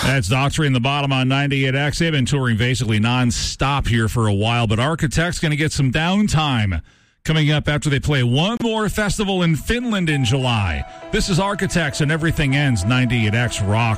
That's Daughtry in the bottom on 98X. They've been touring basically nonstop here for a while, but Architects going to get some downtime coming up after they play one more festival in Finland in July. This is Architects, and Everything Ends. 98X rocks.